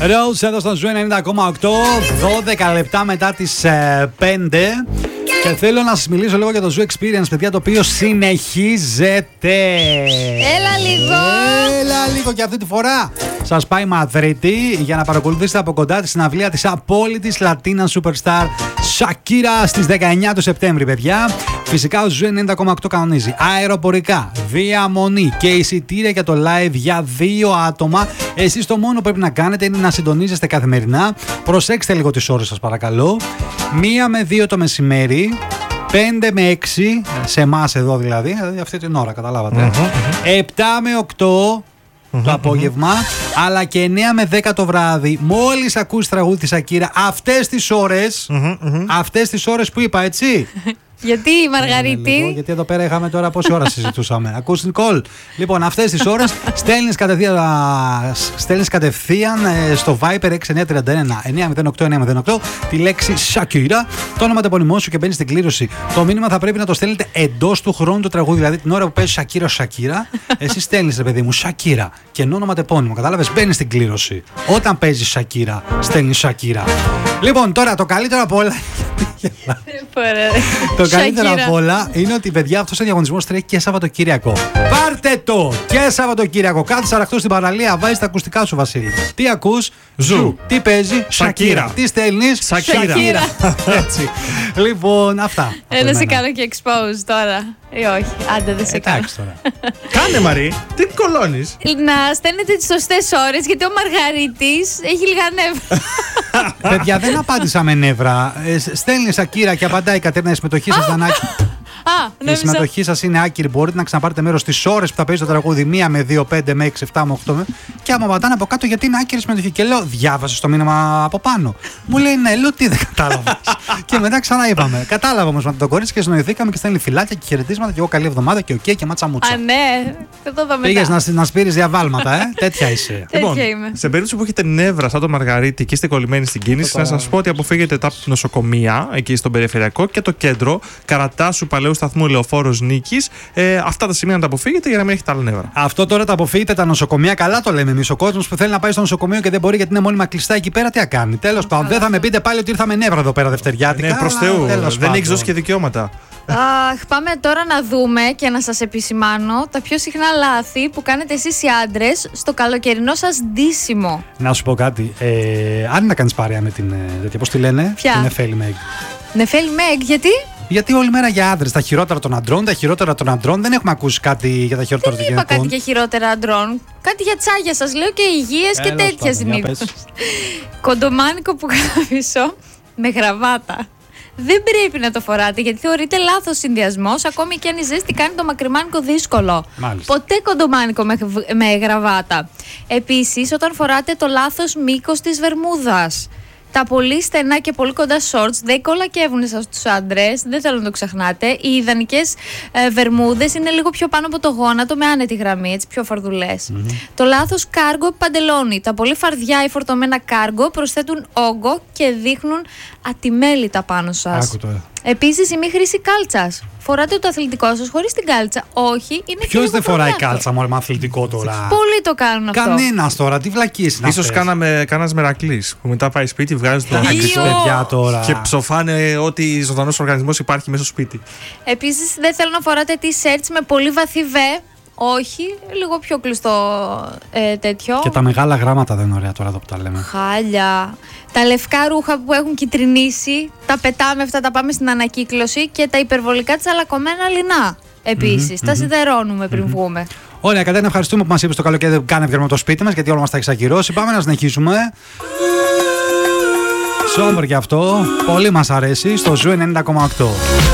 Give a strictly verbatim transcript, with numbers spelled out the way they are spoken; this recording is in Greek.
Rose εδώ στο Ζου ενενήντα κόμμα οκτώ, δώδεκα λεπτά μετά τις ε, πέντε. Και θέλω να σας μιλήσω λίγο για το Zoo Experience, παιδιά, το οποίο συνεχίζεται. Έλα λίγο. Έλα λίγο και αυτή τη φορά. Σας πάει Μαδρίτη για να παρακολουθήσετε από κοντά τη συναυλία της απόλυτης Λατίνα Superstar Shakira στις δεκαεννιά του Σεπτέμβρη, παιδιά. Φυσικά ο Zoo ενενήντα κόμμα οκτώ κανονίζει αεροπορικά, διαμονή και εισιτήρια για το live για δύο άτομα. Εσείς το μόνο που πρέπει να κάνετε είναι να συντονίζεστε καθημερινά. Προσέξτε λίγο τις ώρες σας, παρακαλώ. Μία με δύο το μεσημέρι, πέντε με έξι, σε εμάς εδώ δηλαδή, δηλαδή αυτή την ώρα, καταλάβατε. Mm-hmm. επτά με οκτώ mm-hmm. το απόγευμα, mm-hmm. αλλά και εννιά με δέκα το βράδυ. Μόλις ακούσει τραγούδι της Σακύρα, αυτές τις ώρες, mm-hmm. αυτές τις ώρες που είπα, έτσι. Γιατί η Μαργαρίτη. Λίγο, γιατί εδώ πέρα είχαμε τώρα πόση ώρα συζητούσαμε. Ακούς, Νικόλ. Λοιπόν, αυτές τις ώρες στέλνεις κατευθείαν, στέλνεις κατευθείαν στο Viber έξι εννιά τρία ένα εννιά μηδέν οκτώ εννιά μηδέν οκτώ τη λέξη Shakira, το όνομα του επωνυμό σου και μπαίνει στην κλήρωση. Το μήνυμα θα πρέπει να το στέλνετε εντός του χρόνου του τραγούδι. Δηλαδή την ώρα που παίζει Shakira, Shakira, εσύ στέλνεις, ρε παιδί μου, Shakira και όνομα του επώνυμο. Κατάλαβες, μπαίνει στην κλήρωση. Όταν παίζει Shakira, στέλνεις Shakira. Λοιπόν, τώρα το καλύτερο από όλα. Το καλύτερο από όλα είναι ότι, παιδιά, αυτός ο διαγωνισμός τρέχει και Σαββατοκύριακο. Πάρτε το και Σαββατοκύριακο. Κάτσε σαραχτού στην παραλία, βάζεις τα ακουστικά σου, Βασίλη. Τι ακούς? Ζου. Τι παίζει? Shakira. Τι στέλνεις? Shakira. Έτσι. Λοιπόν, αυτά. Ε, να σε κάνω και expose τώρα. Ή όχι, άντε δεν σε κάνω. Κάνε, Μαρή, τι κολώνεις? Να στέλνετε τις σωστές ώρες, γιατί ο Μαργαρίτης έχει λίγα νεύρα. Παιδιά, δεν απάντησα με νεύρα. Στέλνει Σακύρα και απαντάει η Κατερίνα, η συμμετοχή σας Δανάκη. Α, η συμμετοχή σας είναι άκυρη. Μπορείτε να ξαναπάρετε μέρος στις ώρες που θα παίζει το τραγούδι μία με δύο, πέντε με έξι, επτά με οκτώ. Και άμα πατάνε από κάτω, γιατί είναι άκυρη συμμετοχή. Και λέω, διάβασε το μήνυμα από πάνω. Μου λέει, ναι, λέω, τι δεν κατάλαβα. Και μετά ξανά είπαμε. Κατάλαβα όμως με το κορίτσι και συνοηθήκαμε και στέλνει φυλάκια και χαιρετίσματα. Και εγώ καλή εβδομάδα και οκ okay, και μάτσα μούτσα. Α, ναι, θα το δω μετά. Πήγες να, να σπείρεις διαβάλματα, ε. Τέτοια είσαι. Λοιπόν, σε περίπτωση που έχετε νεύρα σαν το Μαργαρίτη και είστε κολλημένοι στην κίνηση, να σας πω ότι αποφύγετε τα νοσοκομεία εκεί στον περιφερειακό και το κέντρο, Καρατάσου, Παλαιού Σταθμού, Λεωφόρος Νίκης. Ε, αυτά τα σημεία να τα αποφύγετε για να μην έχετε άλλα νεύρα. Αυτό τώρα τα αποφύγετε τα νοσοκομεία. Καλά το λέμε εμείς. Ο κόσμος που θέλει να πάει στο νοσοκομείο και δεν μπορεί γιατί είναι μόνιμα κλειστά εκεί πέρα, τι θα κάνει? Τέλος πάντων, δεν θα με πείτε πάλι ότι ήρθαμε νεύρα εδώ πέρα Δευτεριάτικα. Ναι, προς Θεού. Δεν έχει δώσει και δικαιώματα. Αχ, πάμε τώρα να δούμε και να σας επισημάνω τα πιο συχνά λάθη που κάνετε εσείς οι άντρες στο καλοκαιρινό σας ντύσιμο. Να σου πω κάτι. Ε, αν να κάνεις παρέα με την. Δηλαδή, πώς τη λένε? Ποια? Την Νεφέλη Μέγ. Νεφέλη Μέγ, γιατί? Γιατί όλη μέρα για άντρες. Τα χειρότερα των αντρών, τα χειρότερα των αντρών. Δεν έχουμε ακούσει κάτι για τα χειρότερα των γυναικών. Δεν είπα κάτι για χειρότερα αντρών. Κάτι για τσάγια σας λέω και υγείες και τέτοια συνήθως. Κοντομάνικο που γράφησω με γραβάτα. Δεν πρέπει να το φοράτε γιατί θεωρείται λάθος συνδυασμός, ακόμη και αν η ζέστη κάνει το μακριμάνικο δύσκολο. Μάλιστα. Ποτέ κοντομάνικο με, με γραβάτα. Επίσης, όταν φοράτε το λάθος μήκος της βερμούδας. Τα πολύ στενά και πολύ κοντά shorts δεν κολακεύουν σας τους άντρες, δεν θέλω να το ξεχνάτε. Οι ιδανικές ε, βερμούδες είναι λίγο πιο πάνω από το γόνατο με άνετη γραμμή, έτσι πιο φαρδουλές. Mm-hmm. Το λάθος κάργο παντελόνι. Τα πολύ φαρδιά ή φορτωμένα κάργο προσθέτουν όγκο και δείχνουν ατιμέλητα πάνω σας. Άκου τώρα. Επίσης, η μη χρήση κάλτσας. Φοράτε το αθλητικό σας χωρίς την κάλτσα. Όχι, είναι Ποιος δεν φοράει κάλτσα μόνο με αθλητικό τώρα? Πολλοί το κάνουν αυτό. Κανένας τώρα, τι βλακίες είναι. Ίσως κάναμε κανένας μερακλής που μετά πάει σπίτι, βγάζει το παιδιά τώρα. Και ψοφάνε ό,τι ζωντανός οργανισμός υπάρχει μέσα στο σπίτι. Επίσης, δεν θέλω να φοράτε t-shirts με πολύ βαθύ βε. Όχι, λίγο πιο κλειστό ε, τέτοιο. Και τα μεγάλα γράμματα δεν είναι ωραία τώρα εδώ που τα λέμε. Χάλια. Τα λευκά ρούχα που έχουν κυτρινήσει, τα πετάμε αυτά, τα πάμε στην ανακύκλωση. Και τα υπερβολικά τσαλακωμένα λινά. Επίσης, mm-hmm, τα mm-hmm. σιδερώνουμε πριν mm-hmm. βγούμε. Ωραία, Κατέρινα, ευχαριστούμε που μας είπες το καλοκαίρι δεν κάνε βγαίνουμε το σπίτι μας γιατί όλα μας τα έχεις ακυρώσει. Πάμε να συνεχίσουμε. Σόμπερ και αυτό. Πολύ μας αρέσει στο Ζου ενενήντα κόμμα οκτώ.